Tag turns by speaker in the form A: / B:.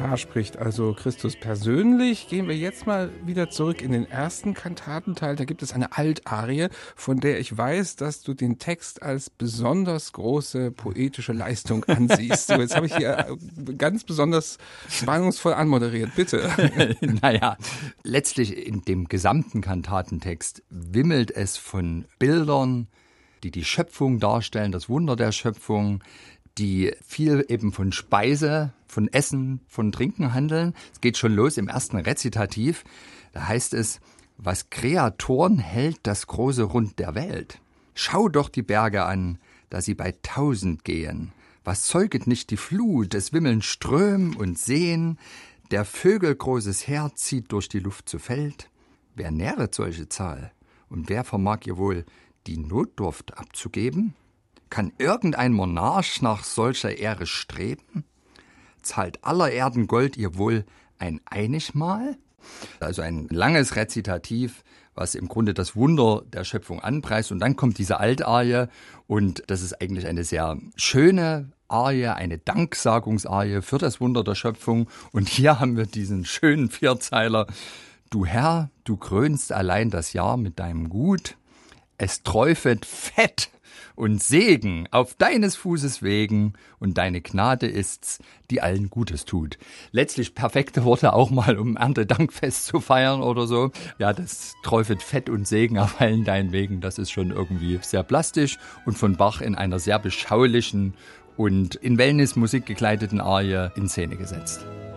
A: Da spricht also Christus persönlich. Gehen wir jetzt mal wieder zurück in den ersten Kantatenteil. Da gibt es eine Altarie, von der ich weiß, dass du den Text als besonders große poetische Leistung ansiehst. So, jetzt habe ich hier ganz besonders spannungsvoll anmoderiert. Bitte.
B: Naja, letztlich in dem gesamten Kantatentext wimmelt es von Bildern, die die Schöpfung darstellen, das Wunder der Schöpfung, die viel eben von Speise, von Essen, von Trinken handeln. Es geht schon los im ersten Rezitativ. Da heißt es: Was Kreatoren hält das große Rund der Welt. Schau doch die Berge an, da sie bei 1000 gehen. Was zeuget nicht die Flut, es wimmeln Ström und Seen. Der Vögel großes Heer zieht durch die Luft zu Feld. Wer nähret solche Zahl? Und wer vermag ihr wohl, die Notdurft abzugeben? Kann irgendein Monarch nach solcher Ehre streben? Zahlt aller Erden Gold ihr wohl ein Einigmal? Also ein langes Rezitativ, was im Grunde das Wunder der Schöpfung anpreist. Und dann kommt diese Altarie und das ist eigentlich eine sehr schöne Arie, eine Danksagungsarie für das Wunder der Schöpfung. Und hier haben wir diesen schönen Vierzeiler: Du Herr, du krönst allein das Jahr mit deinem Gut. Es träufet Fett und Segen auf deines Fußes wegen, und deine Gnade ist's, die allen Gutes tut. Letztlich perfekte Worte auch mal, um Erntedankfest zu feiern oder so. Ja, das träufet Fett und Segen auf allen deinen Wegen, das ist schon irgendwie sehr plastisch und von Bach in einer sehr beschaulichen und in Wellnessmusik gekleideten Arie in Szene gesetzt.